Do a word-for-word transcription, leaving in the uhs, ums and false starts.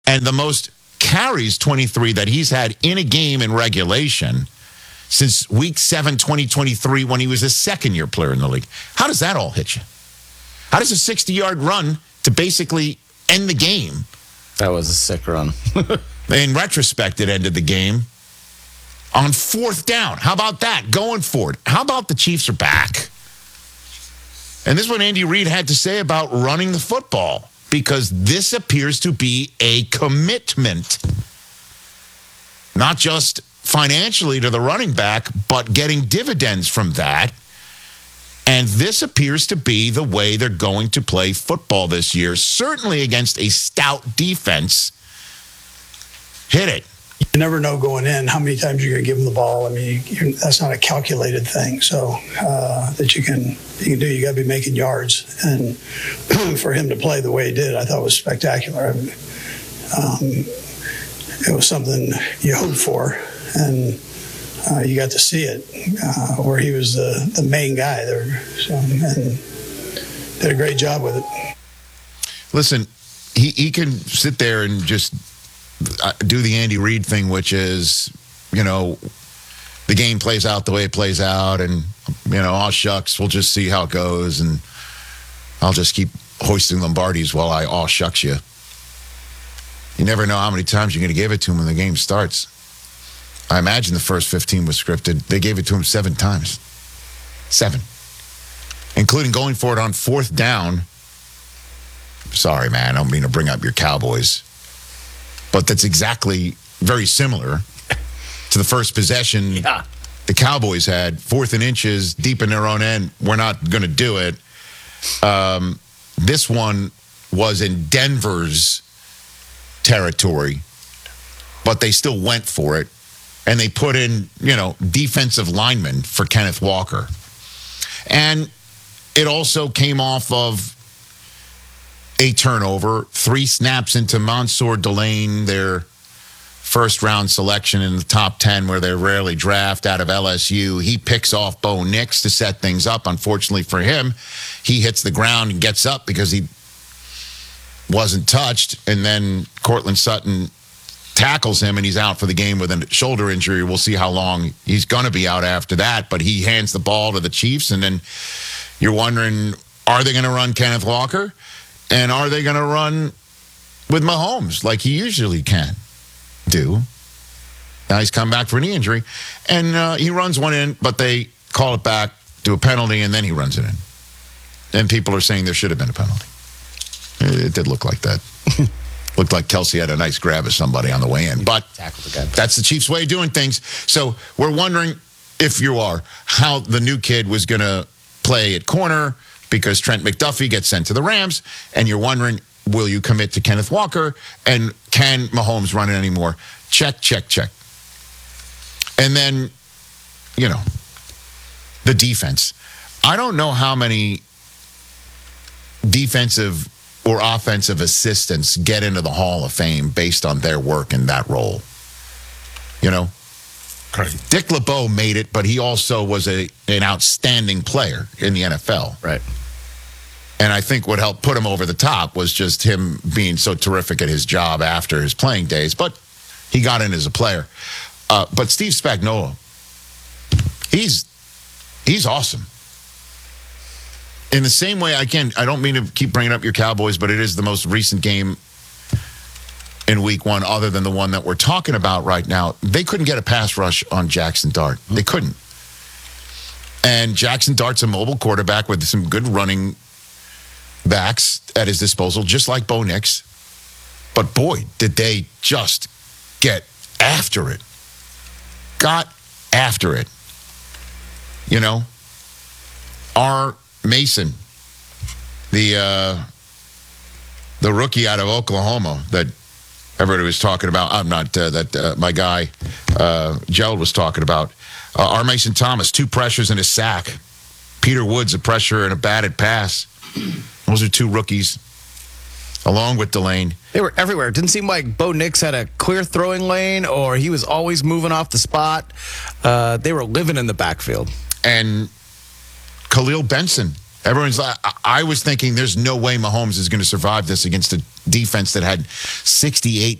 And the most carries, twenty-three, that he's had in a game in regulation since week seven, twenty twenty-three, when he was a second-year player in the league. How does that all hit you? How does a sixty-yard run to basically end the game? That was a sick run. In retrospect, it ended the game on fourth down. How about that? Going for it. How about the Chiefs are back? And this is what Andy Reid had to say about running the football, because this appears to be a commitment, not just financially to the running back, but getting dividends from that. And this appears to be the way they're going to play football this year, certainly against a stout defense. Hit it. You never know going in how many times you're going to give them the ball. I mean, you're, that's not a calculated thing. So uh, that you can you can do. You got to be making yards, and for him to play the way he did, I thought was spectacular. I mean, um, it was something you hoped for, and uh, you got to see it uh, where he was the, the main guy there, so, and did a great job with it. Listen, he he can sit there and just do the Andy Reid thing, which is, you know, the game plays out the way it plays out, and, you know, oh, shucks, we'll just see how it goes, and I'll just keep hoisting Lombardis while I aw shucks you. You never know how many times you're going to give it to him when the game starts. I imagine the first fifteen was scripted. They gave it to him seven times. Seven. Including going for it on fourth down. Sorry, man, I don't mean to bring up your Cowboys. But that's exactly very similar to the first possession yeah. the Cowboys had. Fourth and inches, deep in their own end. We're not going to do it. Um, this one was in Denver's territory, but they still went for it. And they put in, you know, defensive linemen for Kenneth Walker. And it also came off of a turnover, three snaps into Mansour Delane, their first-round selection in the top ten, where they rarely draft out of L S U. He picks off Bo Nix to set things up. Unfortunately for him, he hits the ground and gets up because he wasn't touched. And then Cortland Sutton tackles him, and he's out for the game with a shoulder injury. We'll see how long he's going to be out after that. But he hands the ball to the Chiefs, and then you're wondering, are they going to run Kenneth Walker? And are they going to run with Mahomes like he usually can do? Now he's come back for a knee injury, and uh, he runs one in, but they call it back, do a penalty, and then he runs it in. And people are saying there should have been a penalty. It did look like that. Looked like Kelsey had a nice grab of somebody on the way in. But that's the Chiefs' way of doing things. So we're wondering, if you are, how the new kid was going to play at corner, because Trent McDuffie gets sent to the Rams, and you're wondering, will you commit to Kenneth Walker, and can Mahomes run it anymore? Check, check, check. And then, you know, the defense. I don't know how many defensive or offensive assistants get into the Hall of Fame based on their work in that role. You know? Right. Dick LeBeau made it, but he also was a an outstanding player in the N F L. Right. And I think what helped put him over the top was just him being so terrific at his job after his playing days. But he got in as a player. Uh, but Steve Spagnuolo, he's he's awesome. In the same way, again, I don't mean to keep bringing up your Cowboys, but it is the most recent game in week one, other than the one that we're talking about right now. They couldn't get a pass rush on Jackson Dart. They couldn't. And Jackson Dart's a mobile quarterback with some good running backs at his disposal, just like Bo Nix. But boy, did they just get after it. Got after it. You know? Our Mason, the uh, the rookie out of Oklahoma that everybody was talking about. I'm not, uh, that uh, my guy, uh, Gerald was talking about. Uh, our Mason Thomas, two pressures and a sack. Peter Woods, a pressure and a batted pass. Those are two rookies, along with Delane. They were everywhere. It didn't seem like Bo Nix had a clear throwing lane, or he was always moving off the spot. Uh, they were living in the backfield. And Khalil Benson Everyone's like, I- I was thinking there's no way Mahomes is going to survive this against a defense that had sixty-eight